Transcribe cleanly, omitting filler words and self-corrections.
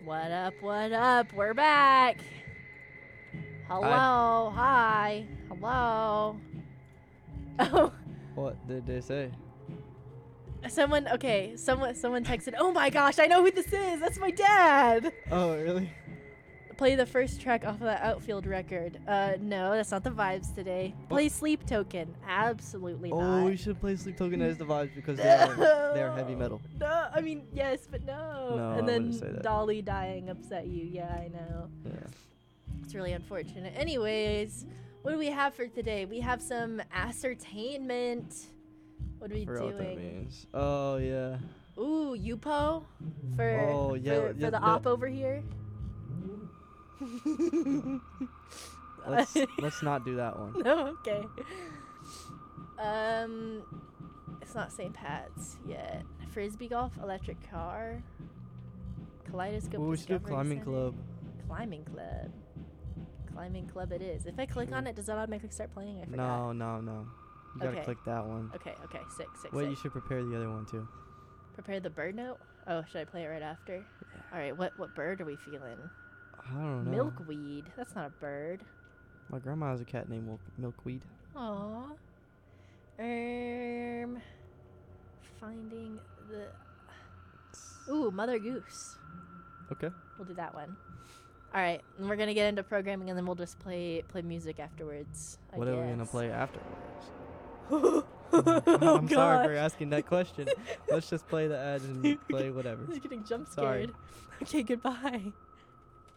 What up? What up? We're back. Hello. Hi. Hello. Oh, What did they say? someone texted, "Oh my gosh, I know who this is. That's my dad." Oh, really? Play the first track off of that Outfield record. No, that's not the vibes today. Play Sleep Token. Absolutely not. Oh, we should play Sleep Token as the vibes because they are heavy metal. No, I mean, yes, but no. No, and I then wouldn't say that. Dolly dying upset you. Yeah, I know. Yeah. It's really unfortunate. Anyways, what do we have for today? We have some ascertainment. What are we Forgot what that doing? means. Oh, yeah. Ooh, Yupo for Oh, yeah, for yeah, the no. op over here. Let's not do that one. No, okay. It's not St. Pat's yet. Frisbee golf, electric car, kaleidoscope. Ooh, we should do Discovery climbing Center. club. Climbing club. Climbing club it is. If I click on it, does that automatically start playing? I forgot. No. You gotta Okay. click that one. Okay, sick. Wait, you should prepare the other one too. Prepare the bird note? Oh, should I play it right after? Yeah. Alright, what bird are we feeling? I don't know. Milkweed. That's not a bird. My grandma has a cat named Milkweed. Aww. Finding the... Ooh, Mother Goose. Okay. We'll do that one. Alright, and we're gonna get into programming and then we'll just play music afterwards. I What guess. are we gonna play afterwards? Oh, I'm sorry for God. asking that question. Let's just play the ads and play whatever. He's getting jump Sorry. scared. Okay, goodbye.